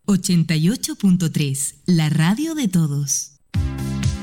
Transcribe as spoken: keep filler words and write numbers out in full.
ochenta y ocho punto tres, la radio de todos.